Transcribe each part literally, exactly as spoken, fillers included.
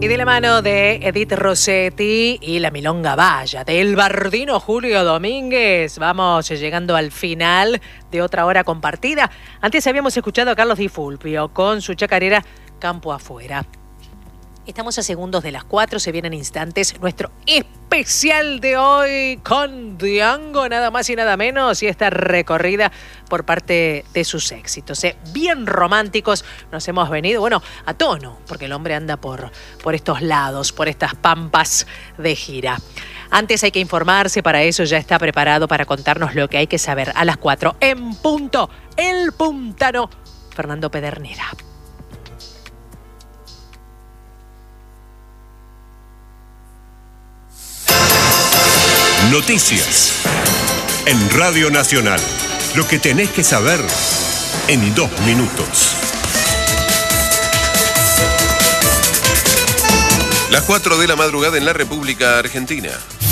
Y de la mano de Edith Rossetti y la milonga vaya del bardino Julio Domínguez, vamos llegando al final de otra hora compartida. Antes habíamos escuchado a Carlos Di Fulvio con su chacarera Campo Afuera. Estamos a segundos de las cuatro, se vienen instantes nuestro especial de hoy con Diango, nada más y nada menos, y esta recorrida por parte de sus éxitos. ¿eh? Bien románticos nos hemos venido, bueno, a tono, porque el hombre anda por, por estos lados, por estas pampas de gira. Antes hay que informarse, para eso ya está preparado para contarnos lo que hay que saber a las cuatro en punto, el puntano Fernando Pedernera. Noticias en Radio Nacional. Lo que tenés que saber en dos minutos. Las cuatro de la madrugada en la República Argentina.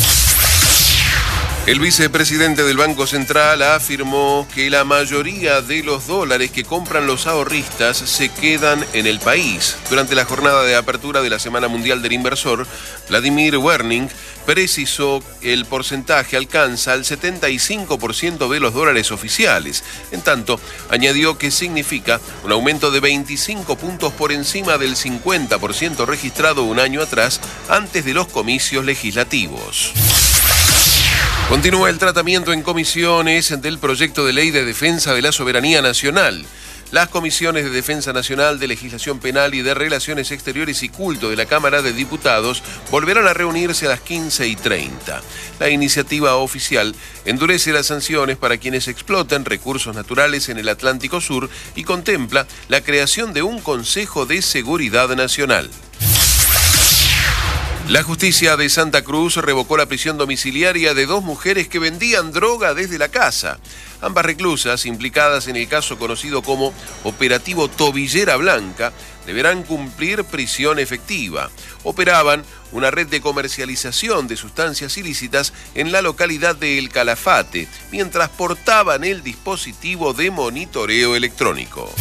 El vicepresidente del Banco Central afirmó que la mayoría de los dólares que compran los ahorristas se quedan en el país. Durante la jornada de apertura de la Semana Mundial del Inversor, Vladimir Werning precisó que el porcentaje alcanza al setenta y cinco por ciento de los dólares oficiales. En tanto, añadió que significa un aumento de veinticinco puntos por encima del cincuenta por ciento registrado un año atrás, antes de los comicios legislativos. Continúa el tratamiento en comisiones del proyecto de ley de defensa de la soberanía nacional. Las comisiones de Defensa Nacional, de Legislación Penal y de Relaciones Exteriores y Culto de la Cámara de Diputados volverán a reunirse a las quince y treinta. La iniciativa oficial endurece las sanciones para quienes explotan recursos naturales en el Atlántico Sur y contempla la creación de un Consejo de Seguridad Nacional. La justicia de Santa Cruz revocó la prisión domiciliaria de dos mujeres que vendían droga desde la casa. Ambas reclusas, implicadas en el caso conocido como Operativo Tobillera Blanca, deberán cumplir prisión efectiva. Operaban una red de comercialización de sustancias ilícitas en la localidad de El Calafate, mientras portaban el dispositivo de monitoreo electrónico.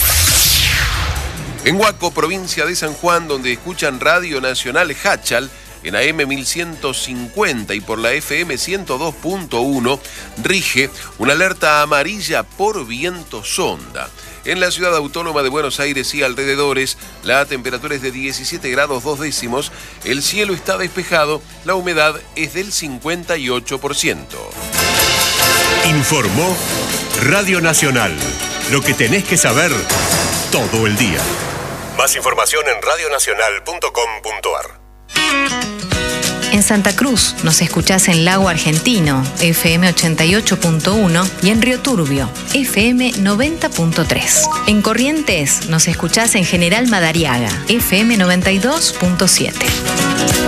En Huaco, provincia de San Juan, donde escuchan Radio Nacional Hachal, en A M mil ciento cincuenta y por la F M ciento dos punto uno, rige una alerta amarilla por viento sonda. En la ciudad autónoma de Buenos Aires y alrededores, la temperatura es de diecisiete grados dos décimos, el cielo está despejado, la humedad es del cincuenta y ocho por ciento. Informó Radio Nacional. Lo que tenés que saber todo el día. Más información en radio nacional punto com punto a r. En Santa Cruz nos escuchás en Lago Argentino, F M ochenta y ocho punto uno, y en Río Turbio, F M noventa punto tres. En Corrientes nos escuchás en General Madariaga, F M noventa y dos punto siete.